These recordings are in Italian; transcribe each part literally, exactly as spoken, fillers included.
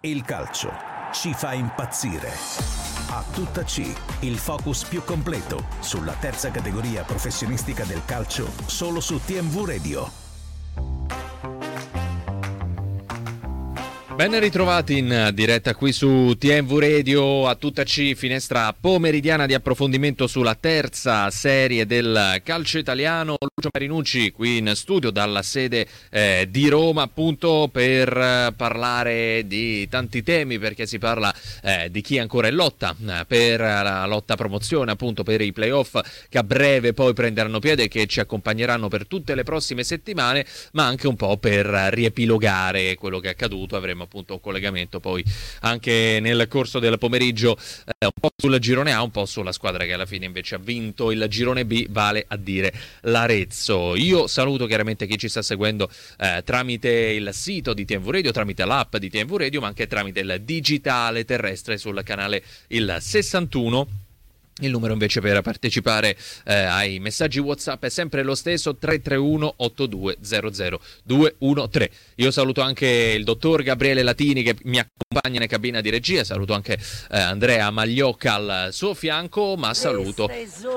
Il calcio ci fa impazzire. A tutta C, il focus più completo sulla terza categoria professionistica del calcio, solo su T M V Radio. Ben ritrovati in diretta qui su T M V Radio, a tutta C, finestra pomeridiana di approfondimento sulla terza serie del calcio italiano. Lucio Marinucci qui in studio dalla sede eh, di Roma, appunto per eh, parlare di tanti temi, perché si parla eh, di chi è ancora in lotta eh, per la lotta promozione, appunto per i playoff che a breve poi prenderanno piede e che ci accompagneranno per tutte le prossime settimane, ma anche un po' per riepilogare quello che è accaduto. Avremo appunto un collegamento poi anche nel corso del pomeriggio eh, un po' sul girone A, un po' sulla squadra che alla fine invece ha vinto il girone B, vale a dire l'Arezzo. Io saluto chiaramente chi ci sta seguendo eh, tramite il sito di T M V Radio, tramite l'app di T M V Radio, ma anche tramite il digitale terrestre sul canale il sessantuno. Il numero invece per partecipare eh, ai messaggi WhatsApp è sempre lo stesso, tre tre uno otto due zero zero due uno tre. Io saluto anche il dottor Gabriele Latini che mi accompagna in cabina di regia, saluto anche eh, Andrea Magliocca al suo fianco, ma saluto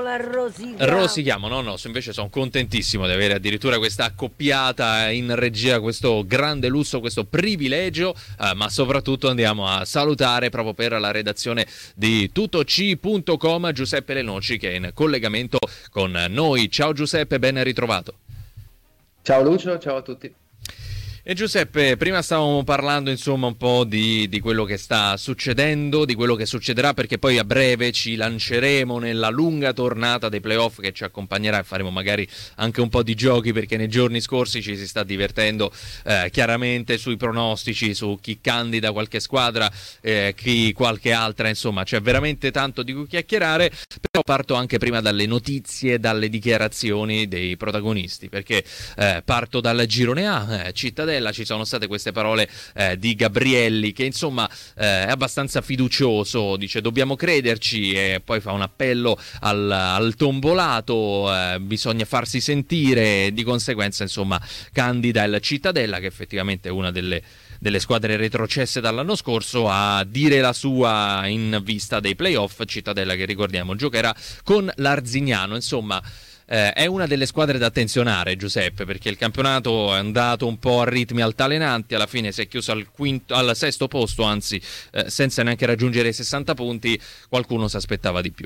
rosichiamo, no no, invece sono contentissimo di avere addirittura questa accoppiata in regia, questo grande lusso, questo privilegio, eh, ma soprattutto andiamo a salutare proprio per la redazione di tuttoc punto com Giuseppe Lenoci, che è in collegamento con noi. Ciao Giuseppe, ben ritrovato. Ciao Lucio, ciao a tutti. E Giuseppe, prima stavamo parlando insomma un po' di, di quello che sta succedendo, di quello che succederà, perché poi a breve ci lanceremo nella lunga tornata dei playoff che ci accompagnerà e faremo magari anche un po' di giochi, perché nei giorni scorsi ci si sta divertendo eh, chiaramente sui pronostici, su chi candida qualche squadra, eh, chi qualche altra, insomma c'è veramente tanto di cui chiacchierare. Però parto anche prima dalle notizie, dalle dichiarazioni dei protagonisti, perché eh, parto dal girone A, eh, Cittadella. Ci sono state queste parole eh, di Gabrielli, che insomma eh, è abbastanza fiducioso, dice dobbiamo crederci, e poi fa un appello al, al tombolato, eh, bisogna farsi sentire, di conseguenza insomma candida il Cittadella, che effettivamente è una delle delle squadre retrocesse dall'anno scorso, a dire la sua in vista dei playoff. Cittadella che, ricordiamo, giocherà con l'Arzignano. Insomma eh, è una delle squadre da attenzionare, Giuseppe, perché il campionato è andato un po' a ritmi altalenanti, alla fine si è chiuso al, quinto, al sesto posto, anzi eh, senza neanche raggiungere i sessanta punti. Qualcuno si aspettava di più.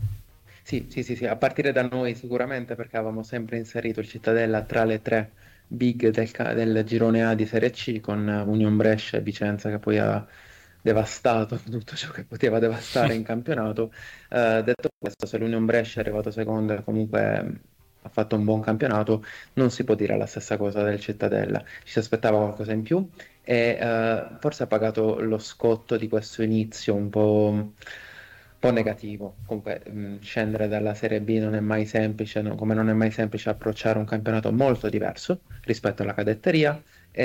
Sì, sì, sì, sì, a partire da noi sicuramente, perché avevamo sempre inserito il Cittadella tra le tre big del, del girone A di Serie C, con Union Brescia e Vicenza che poi ha devastato tutto ciò che poteva devastare in campionato. Uh, detto questo, se l'Union Brescia è arrivato secondo e comunque ha fatto un buon campionato, non si può dire la stessa cosa del Cittadella. Ci si aspettava qualcosa in più e uh, forse ha pagato lo scotto di questo inizio un po'... un po' negativo. Comunque mh, scendere dalla Serie B non è mai semplice, no? Come non è mai semplice approcciare un campionato molto diverso rispetto alla cadetteria,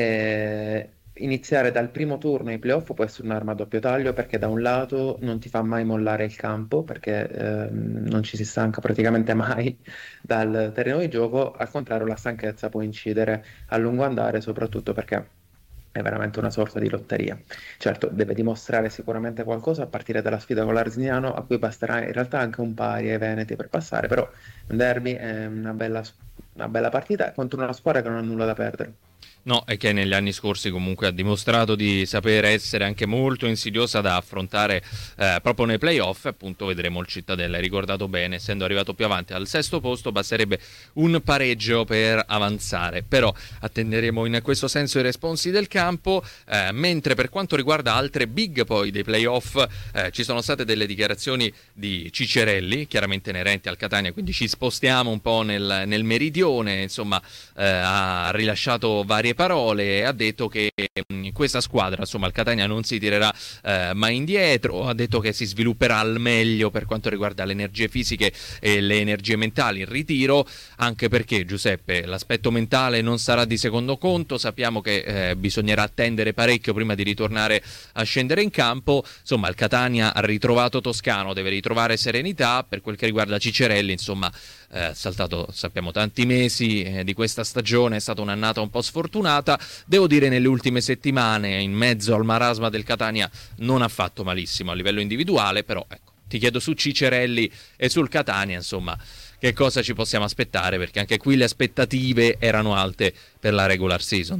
e iniziare dal primo turno ai playoff può essere un'arma a doppio taglio, perché da un lato non ti fa mai mollare il campo, perché ehm, non ci si stanca praticamente mai dal terreno di gioco, al contrario la stanchezza può incidere a lungo andare, soprattutto perché è veramente una sorta di lotteria. Certo, deve dimostrare sicuramente qualcosa a partire dalla sfida con l'Arzignano, a cui basterà in realtà anche un pari ai Veneti per passare, però un derby è una bella, una bella partita contro una squadra che non ha nulla da perdere. No, e che negli anni scorsi comunque ha dimostrato di saper essere anche molto insidiosa da affrontare eh, proprio nei playoff. Appunto vedremo il Cittadella, hai ricordato bene, essendo arrivato più avanti al sesto posto basterebbe un pareggio per avanzare, però attenderemo in questo senso i responsi del campo, eh, mentre per quanto riguarda altre big poi dei playoff eh, ci sono state delle dichiarazioni di Ciccerelli, chiaramente inerenti al Catania, quindi ci spostiamo un po' nel, nel meridione. Insomma eh, ha rilasciato varie parole e ha detto che mh, questa squadra, insomma il Catania, non si tirerà eh, mai indietro. Ha detto che si svilupperà al meglio per quanto riguarda le energie fisiche e le energie mentali in ritiro, anche perché, Giuseppe, l'aspetto mentale non sarà di secondo conto. Sappiamo che eh, bisognerà attendere parecchio prima di ritornare a scendere in campo. Insomma il Catania ha ritrovato Toscano, deve ritrovare serenità. Per quel che riguarda Ciccerelli, insomma eh, saltato sappiamo tanti mesi eh, di questa stagione, è stata un'annata un po' sfortunata. Devo dire nelle ultime settimane in mezzo al marasma del Catania non ha fatto malissimo a livello individuale, però ecco, ti chiedo su Cicerelli e sul Catania, insomma, che cosa ci possiamo aspettare, perché anche qui le aspettative erano alte per la regular season.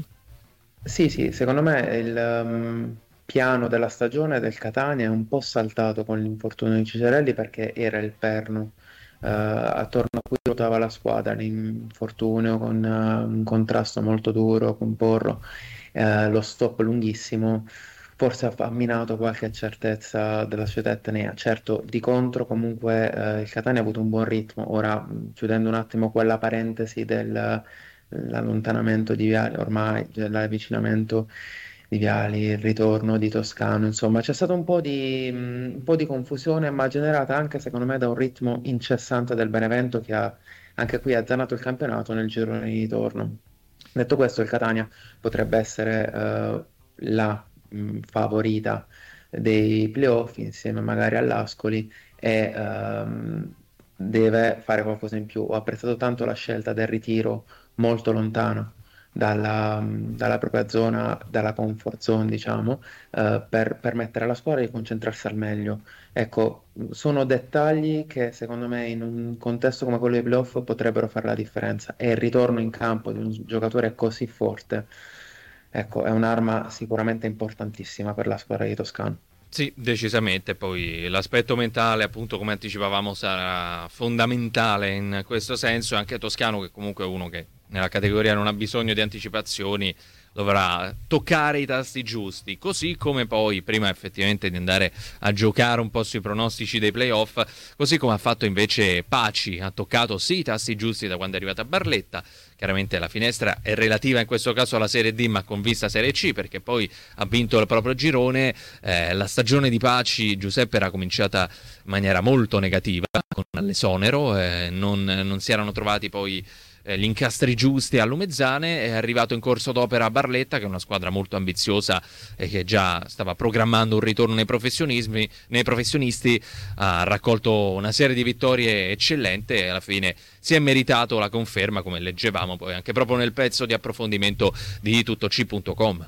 Sì, sì, secondo me il um, piano della stagione del Catania è un po' saltato con l'infortunio di Cicerelli perché era il perno eh, attorno a cui ruotava la squadra, l'infortunio con eh, un contrasto molto duro con Porro, eh, lo stop lunghissimo, forse ha, ha minato qualche certezza della società etnea. Certo, di contro comunque eh, il Catania ha avuto un buon ritmo. Ora, mh, chiudendo un attimo quella parentesi del l'allontanamento di Viali, ormai cioè, l'avvicinamento di Viali, il ritorno di Toscano, insomma c'è stato un po' di, mh, un po' di confusione, ma generata anche secondo me da un ritmo incessante del Benevento che ha anche qui azzanato il campionato nel girone di ritorno. Detto questo, il Catania potrebbe essere eh, la mh, favorita dei playoff insieme magari all'Ascoli e ehm, deve fare qualcosa in più. Ho apprezzato tanto la scelta del ritiro molto lontano dalla, dalla propria zona, dalla comfort zone, diciamo, eh, per permettere alla squadra di concentrarsi al meglio. Ecco, sono dettagli che secondo me in un contesto come quello dei playoff potrebbero fare la differenza e il ritorno in campo di un giocatore così forte, ecco, è un'arma sicuramente importantissima per la squadra di Toscano. Sì, decisamente. Poi l'aspetto mentale, appunto, come anticipavamo, sarà fondamentale in questo senso. Anche Toscano, che comunque è uno che nella categoria non ha bisogno di anticipazioni, dovrà toccare i tasti giusti, così come poi, prima effettivamente di andare a giocare un po' sui pronostici dei playoff, così come ha fatto invece Paci, ha toccato sì i tasti giusti da quando è arrivata Barletta. Chiaramente la finestra è relativa in questo caso alla Serie D, ma con vista Serie C, perché poi ha vinto il proprio girone. Eh, la stagione di Paci, Giuseppe, era cominciata in maniera molto negativa, con l'esonero, eh, non, non si erano trovati poi gli incastri giusti a Lumezzane. È arrivato in corso d'opera a Barletta, che è una squadra molto ambiziosa e che già stava programmando un ritorno nei professionismi, nei professionisti. Ha raccolto una serie di vittorie eccellente e alla fine si è meritato la conferma, come leggevamo poi anche proprio nel pezzo di approfondimento di tutto c punto com.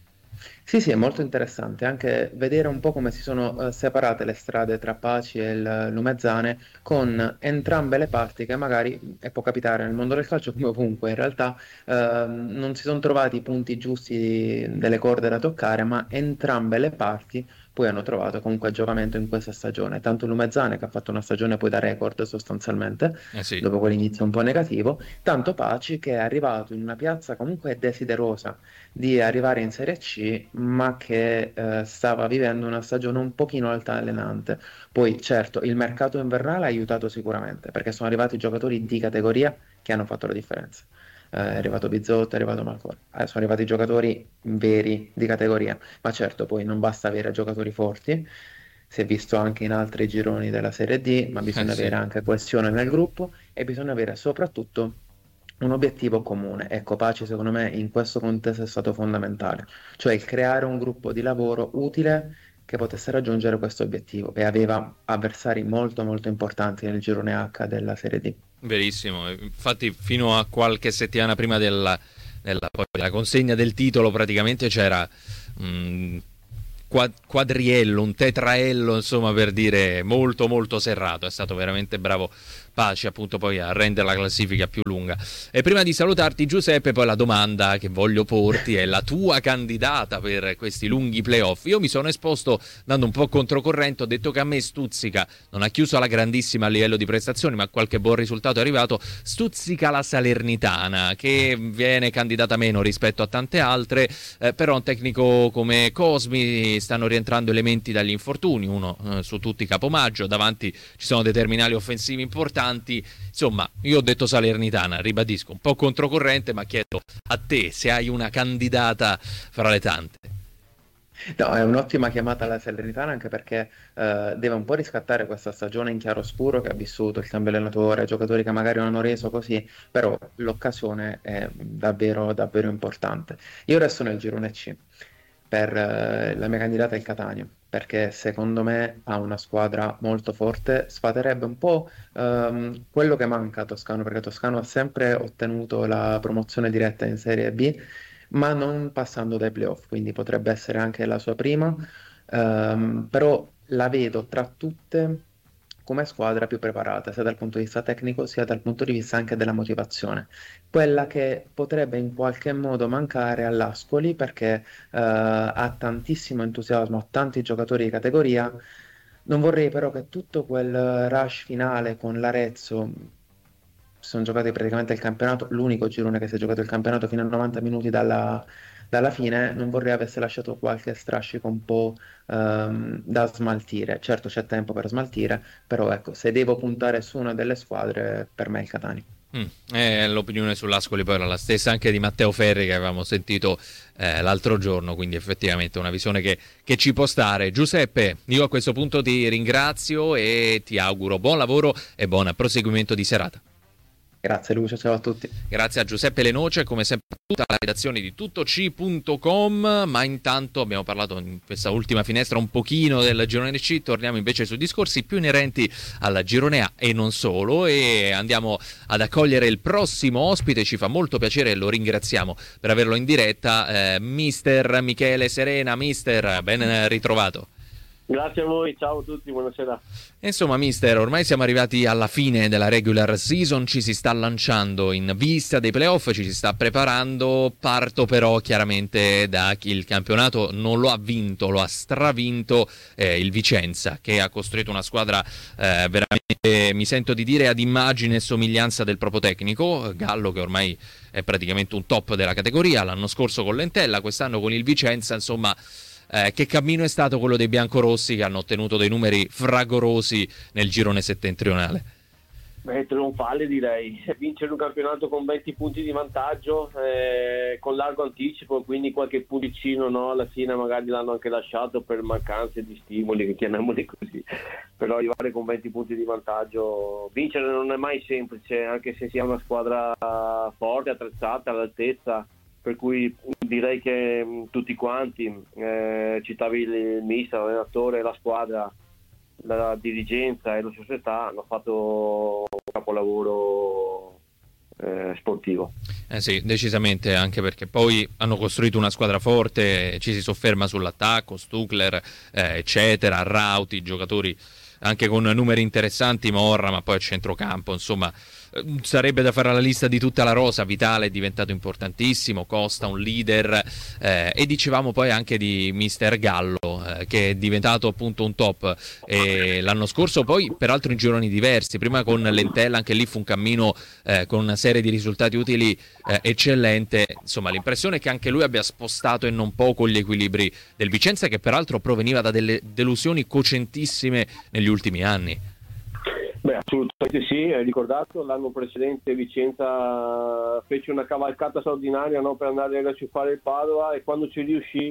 Sì, sì, è molto interessante anche vedere un po' come si sono eh, separate le strade tra Paci e il Lumezzane con entrambe le parti che magari, e può capitare nel mondo del calcio come ovunque, in realtà ehm, non si sono trovati i punti giusti delle corde da toccare, ma entrambe le parti poi hanno trovato comunque giocamento in questa stagione. Tanto Lumezzane che ha fatto una stagione poi da record sostanzialmente, Eh sì. dopo quell'inizio un po' negativo, tanto Paci che è arrivato in una piazza comunque desiderosa di arrivare in Serie C, ma che eh, stava vivendo una stagione un pochino altalenante. Poi, certo, il mercato invernale ha aiutato sicuramente, perché sono arrivati giocatori di categoria che hanno fatto la differenza. Eh, è arrivato Bizzotto, è arrivato Malcor, eh, sono arrivati giocatori veri di categoria, ma certo, poi non basta avere giocatori forti. Si è visto anche in altri gironi della Serie D, ma bisogna Eh sì. avere anche coesione nel gruppo e bisogna avere soprattutto un obiettivo comune. Ecco, Paci secondo me in questo contesto è stato fondamentale, cioè il creare un gruppo di lavoro utile che potesse raggiungere questo obiettivo e aveva avversari molto molto importanti nel girone H della Serie D. Verissimo, infatti fino a qualche settimana prima della, della, poi, della consegna del titolo praticamente c'era un quadriello, un tetraello, insomma, per dire molto molto serrato. È stato veramente bravo Paci appunto poi a rendere la classifica più lunga. E prima di salutarti Giuseppe, poi la domanda che voglio porti è la tua candidata per questi lunghi playoff. Io mi sono esposto dando un po' controcorrente, ho detto che a me stuzzica, non ha chiuso alla grandissima a livello di prestazioni, ma qualche buon risultato è arrivato, stuzzica la Salernitana, che viene candidata meno rispetto a tante altre, eh, però un tecnico come Cosmi, stanno rientrando elementi dagli infortuni, uno eh, su tutti Capomaggio, davanti ci sono dei terminali offensivi importanti. Insomma, io ho detto Salernitana, ribadisco, un po' controcorrente, ma chiedo a te se hai una candidata fra le tante. No, è un'ottima chiamata alla Salernitana anche perché eh, deve un po' riscattare questa stagione in chiaroscuro che ha vissuto, il cambio allenatore, giocatori che magari non hanno reso così, però l'occasione è davvero, davvero importante. Io resto nel girone C. per eh, la mia candidata è il Catania, perché secondo me ha una squadra molto forte, sfaterebbe un po' ehm, quello che manca a Toscano, perché Toscano ha sempre ottenuto la promozione diretta in Serie B, ma non passando dai playoff, quindi potrebbe essere anche la sua prima. Ehm, però la vedo tra tutte come squadra più preparata, sia dal punto di vista tecnico, sia dal punto di vista anche della motivazione. Quella che potrebbe in qualche modo mancare all'Ascoli perché eh, ha tantissimo entusiasmo, ha tanti giocatori di categoria. Non vorrei però che tutto quel rush finale con l'Arezzo, si sono giocati praticamente il campionato, l'unico girone che si è giocato il campionato fino a novanta minuti dalla, dalla fine, non vorrei avesse lasciato qualche strascico un po' ehm, da smaltire. Certo c'è tempo per smaltire, però ecco, se devo puntare su una delle squadre, per me è il Catania. Mm, eh, l'opinione sull'Ascoli poi era la stessa anche di Matteo Ferri che avevamo sentito eh, l'altro giorno, quindi effettivamente una visione che, che ci può stare. Giuseppe, io a questo punto ti ringrazio e ti auguro buon lavoro e buon proseguimento di serata. Grazie Lucio, ciao a tutti. Grazie a Giuseppe Lenoce, come sempre tutta la redazione di tuttoc punto com, ma intanto abbiamo parlato in questa ultima finestra un pochino del girone C, torniamo invece su discorsi più inerenti alla girone A e non solo, e andiamo ad accogliere il prossimo ospite. Ci fa molto piacere e lo ringraziamo per averlo in diretta, eh, mister Michele Serena. Mister, ben ritrovato. Grazie a voi, ciao a tutti, buonasera. Insomma, mister, ormai siamo arrivati alla fine della regular season, ci si sta lanciando in vista dei playoff, ci si sta preparando. Parto però chiaramente da chi il campionato non lo ha vinto, lo ha stravinto, eh, il Vicenza, che ha costruito una squadra eh, veramente, mi sento di dire, ad immagine e somiglianza del proprio tecnico, Gallo, che ormai è praticamente un top della categoria, l'anno scorso con l'Entella, quest'anno con il Vicenza, insomma. Eh, che cammino è stato quello dei biancorossi, che hanno ottenuto dei numeri fragorosi nel girone settentrionale? Beh, trionfale direi, vincere un campionato con venti punti di vantaggio, eh, con largo anticipo, quindi qualche punticino no, alla fine magari l'hanno anche lasciato per mancanze di stimoli, chiamiamoli così, però arrivare con venti punti di vantaggio, vincere non è mai semplice, anche se si ha una squadra forte, attrezzata, all'altezza, per cui direi che mh, tutti quanti, eh, citavi il, il mister, l'allenatore, la squadra, la dirigenza e la società hanno fatto un capolavoro eh, sportivo. Eh sì, decisamente, anche perché poi hanno costruito una squadra forte, ci si sofferma sull'attacco, Stuckler, eh, eccetera, Rauti, giocatori anche con numeri interessanti, Morra, ma poi a centrocampo, insomma, sarebbe da fare la lista di tutta la rosa. Vitale è diventato importantissimo, Costa un leader, eh, e dicevamo poi anche di mister Gallo, eh, che è diventato appunto un top, e l'anno scorso poi peraltro in gironi diversi, prima con l'Entella, anche lì fu un cammino eh, con una serie di risultati utili eh, eccellente. Insomma, l'impressione è che anche lui abbia spostato e non poco gli equilibri del Vicenza, che peraltro proveniva da delle delusioni cocentissime negli ultimi anni. Beh, assolutamente sì, hai ricordato, l'anno precedente Vicenza fece una cavalcata straordinaria, no, per andare a fare il Padova, e quando ci riuscì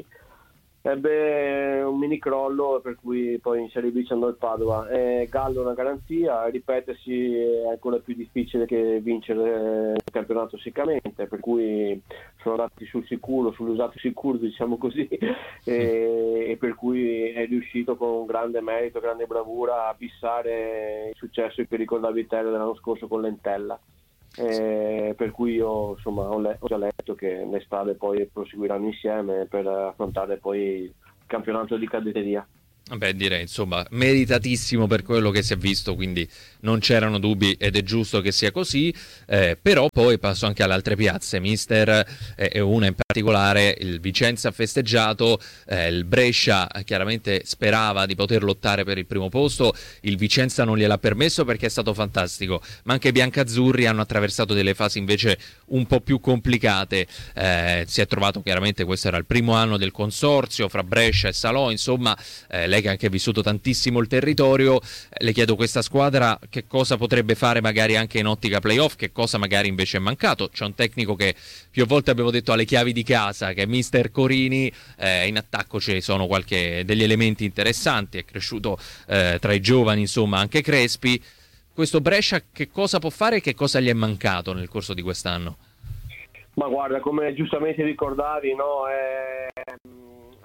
ebbe un mini crollo, per cui poi in Serie B ci andò il Padova. E Gallo è una garanzia, ripetersi è ancora più difficile che vincere il campionato seccamente, per cui sono andati sul sicuro, sull'usato sicuro, diciamo così, e, e per cui è riuscito con grande merito, grande bravura a bissare il successo e il pericolo da vittoria dell'anno scorso con l'Entella. Eh, per cui io insomma ho, le- ho già letto che le strade poi proseguiranno insieme per affrontare poi il campionato di cadetteria. Beh, direi insomma meritatissimo per quello che si è visto, quindi non c'erano dubbi ed è giusto che sia così, eh, però poi passo anche alle altre piazze, mister, eh, e una in particolare. Il Vicenza ha festeggiato, eh, il Brescia chiaramente sperava di poter lottare per il primo posto, il Vicenza non gliel'ha permesso perché è stato fantastico, ma anche i biancazzurri hanno attraversato delle fasi invece un po' più complicate, eh, si è trovato chiaramente, questo era il primo anno del consorzio fra Brescia e Salò, insomma, eh, che ha anche vissuto tantissimo il territorio, le chiedo, questa squadra che cosa potrebbe fare magari anche in ottica playoff, che cosa magari invece è mancato? C'è un tecnico che più volte abbiamo detto ha le chiavi di casa, che è mister Corini, eh, in attacco ci sono qualche degli elementi interessanti, è cresciuto eh, tra i giovani, insomma, anche Crespi. Questo Brescia che cosa può fare e che cosa gli è mancato nel corso di quest'anno? Ma guarda, come giustamente ricordavi, no, è...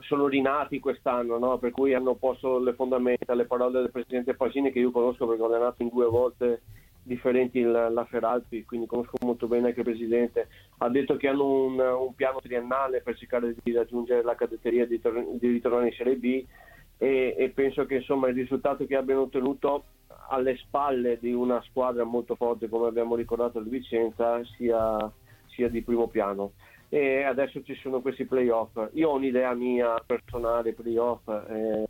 sono rinati quest'anno, no? Per cui hanno posto le fondamenta, le parole del presidente Pasini, che io conosco perché ho allenato in due volte differenti la, la Feralpi, quindi conosco molto bene anche il presidente. Ha detto che hanno un, un piano triennale per cercare di raggiungere la cadetteria, di, tor- di ritornare in Serie B, e, e penso che insomma il risultato che abbiano ottenuto alle spalle di una squadra molto forte, come abbiamo ricordato il Vicenza, sia, sia di primo piano. E adesso ci sono questi playoff. Io ho un'idea mia personale, playoff, eh,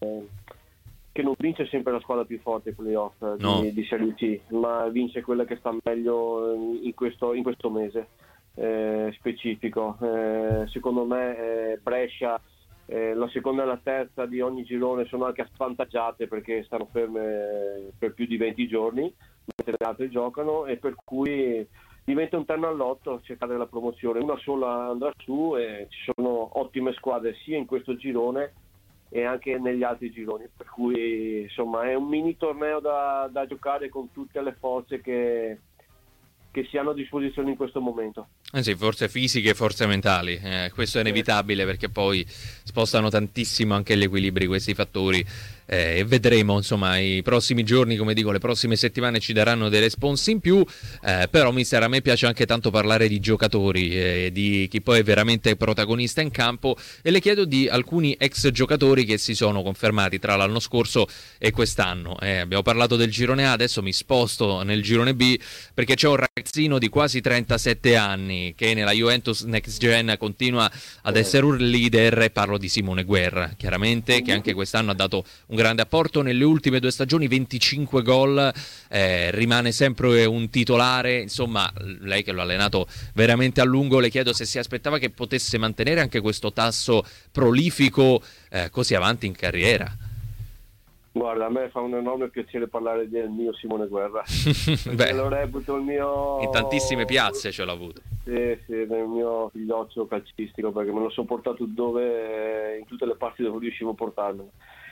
che non vince sempre la squadra più forte ai playoff no. di, di Serie C, ma vince quella che sta meglio in questo, in questo mese eh, specifico. Eh, secondo me eh, Brescia, eh, la seconda e la terza di ogni girone sono anche svantaggiate perché stanno ferme per più di venti giorni, mentre le altre giocano, e per cui diventa un terno all'otto cercare la promozione. Una sola andrà su e ci sono ottime squadre sia in questo girone e anche negli altri gironi, per cui insomma è un mini torneo da, da giocare con tutte le forze che, che si hanno a disposizione in questo momento. Eh sì, forze fisiche, forze mentali, eh, questo è inevitabile perché poi spostano tantissimo anche gli equilibri questi fattori, eh, e vedremo insomma i prossimi giorni, come dico, le prossime settimane ci daranno dei responsi in più, eh, però mister, a me piace anche tanto parlare di giocatori, eh, di chi poi è veramente protagonista in campo, e le chiedo di alcuni ex giocatori che si sono confermati tra l'anno scorso e quest'anno. Eh, abbiamo parlato del girone A, adesso mi sposto nel girone B perché c'è un ragazzino di quasi trentasette anni che nella Juventus Next Gen continua ad essere un leader, e parlo di Simone Guerra, chiaramente, che anche quest'anno ha dato un grande apporto nelle ultime due stagioni, venticinque gol, eh, rimane sempre un titolare. Insomma, lei che l'ha allenato veramente a lungo, le chiedo se si aspettava che potesse mantenere anche questo tasso prolifico eh, così avanti in carriera. Guarda, a me fa un enorme piacere parlare del mio Simone Guerra. Beh, lo reputo il mio... In tantissime piazze ce l'ho avuto. Sì, sì, nel mio figlioccio calcistico, perché me lo so portato dove, in tutte le parti dove riuscivo a portarmelo.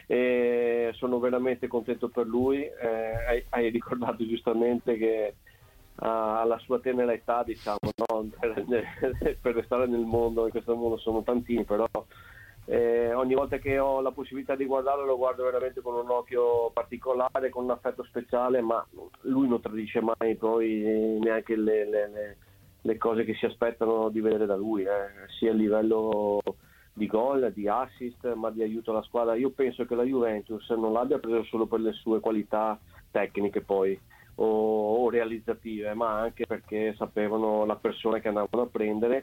E sono veramente contento per lui. Eh, hai, hai ricordato giustamente che uh, alla sua tenera età, diciamo, no? per, per restare nel mondo, in questo mondo sono tantini, però Eh, ogni volta che ho la possibilità di guardarlo lo guardo veramente con un occhio particolare, con un affetto speciale, ma lui non tradisce mai poi neanche le, le, le, le cose che si aspettano di vedere da lui, eh. Sia a livello di gol, di assist, ma di aiuto alla squadra. Io penso che la Juventus non l'abbia preso solo per le sue qualità tecniche poi o, o realizzative, ma anche perché sapevano la persona che andavano a prendere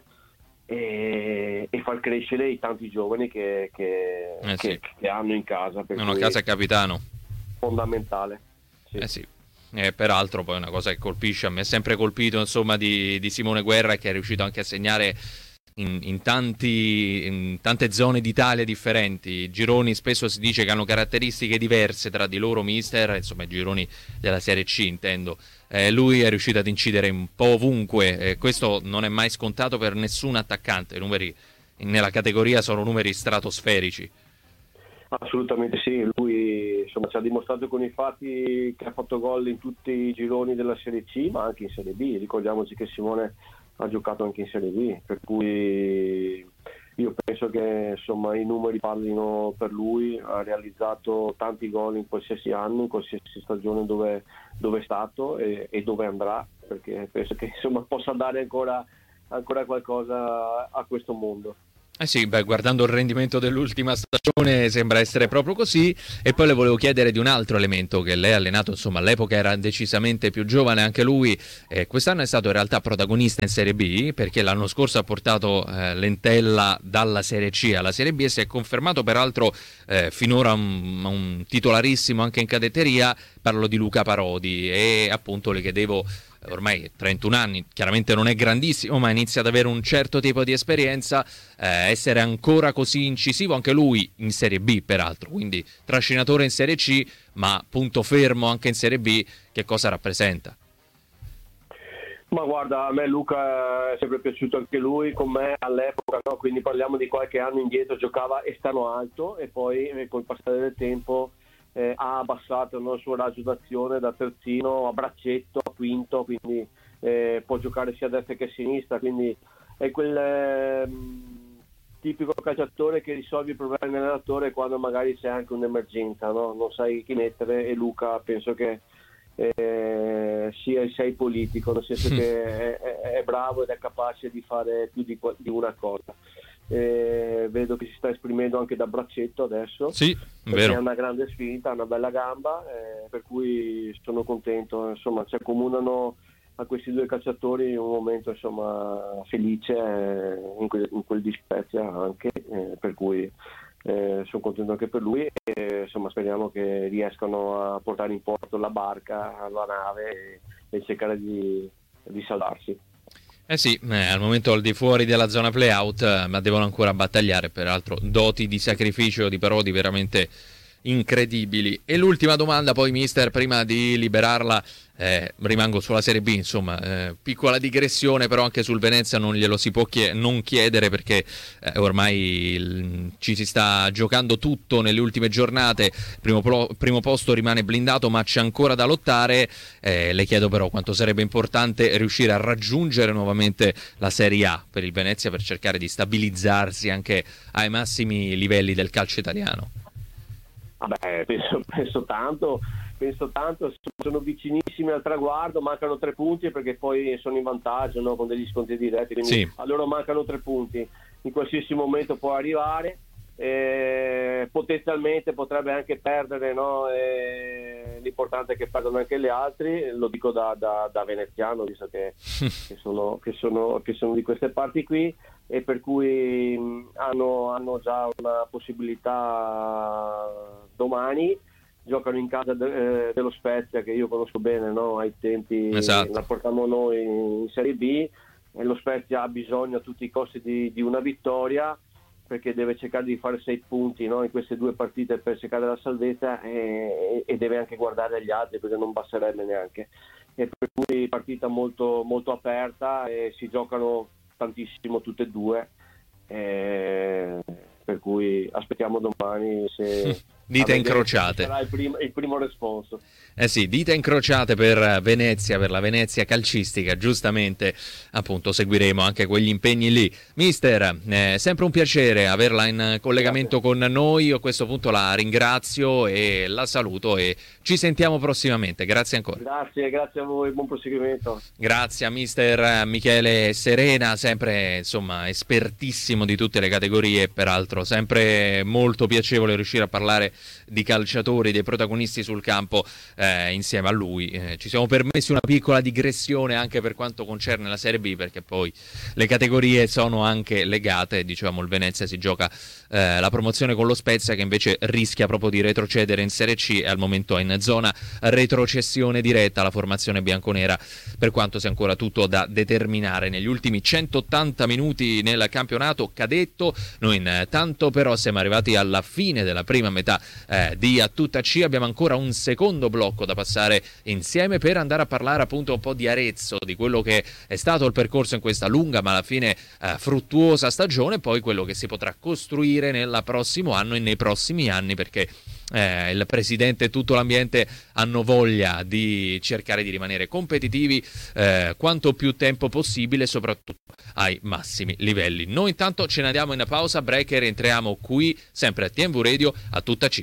e, e far crescere i tanti giovani che, che, eh sì. che, che hanno in casa. Per non a casa è capitano. Fondamentale. Sì. Eh sì. Eh, peraltro poi una cosa che colpisce, a me è sempre colpito insomma di, di Simone Guerra, che è riuscito anche a segnare in, in, tanti, in tante zone d'Italia differenti. I gironi spesso si dice che hanno caratteristiche diverse tra di loro, mister, insomma i gironi della Serie C intendo. Eh, lui è riuscito ad incidere un po' ovunque, eh, questo non è mai scontato per nessun attaccante. I numeri nella categoria sono numeri stratosferici. Assolutamente sì, lui insomma ci ha dimostrato con i fatti che ha fatto gol in tutti i gironi della Serie C, ma anche in Serie B. Ricordiamoci che Simone ha giocato anche in Serie B, per cui io penso che insomma i numeri parlino per lui. Ha realizzato tanti gol in qualsiasi anno, in qualsiasi stagione dove, dove è stato e, e dove andrà, perché penso che insomma possa dare ancora, ancora qualcosa a questo mondo. Eh sì, beh, guardando il rendimento dell'ultima stagione sembra essere proprio così. E poi le volevo chiedere di un altro elemento che lei ha allenato, insomma all'epoca era decisamente più giovane anche lui, eh, quest'anno è stato in realtà protagonista in Serie B, perché l'anno scorso ha portato eh, l'Entella dalla Serie C alla Serie B e si è confermato peraltro eh, finora un, un titolarissimo anche in cadetteria. Parlo di Luca Parodi, e appunto le chiedevo, ormai trentuno anni, chiaramente non è grandissimo, ma inizia ad avere un certo tipo di esperienza, eh, essere ancora così incisivo, anche lui in Serie B peraltro, quindi trascinatore in Serie C, ma punto fermo anche in Serie B, che cosa rappresenta? Ma guarda, a me Luca è sempre piaciuto anche lui, con me all'epoca, no? Quindi parliamo di qualche anno indietro, giocava esterno alto e poi col passare del tempo Eh, ha abbassato, no, il suo raggio d'azione da terzino a braccetto, a quinto, quindi eh, può giocare sia a destra che a sinistra, quindi è quel eh, tipico calciatore che risolve i problemi dell'allenatore quando magari c'è anche un'emergenza, no? Non sai chi mettere, e Luca penso che eh, sia sei politico, nel senso che è, è, è bravo ed è capace di fare più di, di una cosa. Eh, vedo che si sta esprimendo anche da braccetto adesso, sì, vero. È una grande spinta, una bella gamba, eh, per cui sono contento, insomma, ci accomunano a questi due calciatori un momento, insomma, felice eh, in, quel, in quel di Spezia anche, eh, per cui eh, sono contento anche per lui, e insomma speriamo che riescano a portare in porto la barca, la nave, e, e cercare di, di salvarsi. Eh sì, eh, al momento al di fuori della zona play-out, eh, ma devono ancora battagliare, peraltro doti di sacrificio di Parodi veramente incredibili. E l'ultima domanda poi, mister, prima di liberarla, eh, rimango sulla Serie B, insomma, eh, piccola digressione, però anche sul Venezia non glielo si può chie- non chiedere, perché eh, ormai il, ci si sta giocando tutto nelle ultime giornate, primo, pro- primo posto rimane blindato, ma c'è ancora da lottare. Eh, le chiedo però quanto sarebbe importante riuscire a raggiungere nuovamente la Serie A per il Venezia, per cercare di stabilizzarsi anche ai massimi livelli del calcio italiano. Vabbè, penso, penso tanto, penso tanto, sono vicinissimi al traguardo, mancano tre punti perché poi sono in vantaggio, no, con degli scontri diretti, quindi sì. A loro mancano tre punti, in qualsiasi momento può arrivare, eh, potenzialmente potrebbe anche perdere, no, eh, l'importante è che perdano anche gli altri, lo dico da, da, da veneziano, visto che, che, sono, che, sono, che sono di queste parti qui, e per cui mh, hanno, hanno già una possibilità domani, giocano in casa de, eh, dello Spezia, che io conosco bene, no? Ai tempi esatto. La portammo noi in Serie B, e lo Spezia ha bisogno a tutti i costi di, di una vittoria, perché deve cercare di fare sei punti, no? In queste due partite per cercare la salvezza, e, e deve anche guardare agli altri, perché non basterebbe neanche, e per cui partita molto, molto aperta, e si giocano tantissimo tutte e due, eh, per cui aspettiamo domani se dita incrociate sarà il primo, il primo responso. Eh sì, dita incrociate per Venezia, per la Venezia calcistica, giustamente appunto seguiremo anche quegli impegni lì. Mister, è sempre un piacere averla in collegamento Grazie. Con noi, io a questo punto la ringrazio e la saluto, e ci sentiamo prossimamente, grazie ancora. Grazie, grazie a voi, buon proseguimento. Grazie a mister Michele Serena, sempre insomma espertissimo di tutte le categorie, peraltro sempre molto piacevole riuscire a parlare di calciatori, dei protagonisti sul campo eh, insieme a lui. Eh, ci siamo permessi una piccola digressione anche per quanto concerne la Serie B, perché poi le categorie sono anche legate. Dicevamo, il Venezia si gioca eh, la promozione con lo Spezia, che invece rischia proprio di retrocedere in Serie C, e al momento è in zona retrocessione diretta la formazione bianconera, per quanto sia ancora tutto da determinare negli ultimi centottanta minuti nel campionato cadetto. Noi intanto però siamo arrivati alla fine della prima metà eh, di A Tutta C, abbiamo ancora un secondo blocco da passare insieme per andare a parlare appunto un po' di Arezzo, di quello che è stato il percorso in questa lunga ma alla fine eh, fruttuosa stagione, poi quello che si potrà costruire nel prossimo anno e nei prossimi anni, perché Eh, il presidente e tutto l'ambiente hanno voglia di cercare di rimanere competitivi eh, quanto più tempo possibile, soprattutto ai massimi livelli. Noi intanto ce ne andiamo in pausa break e rientriamo qui sempre a T M V Radio A Tutta C.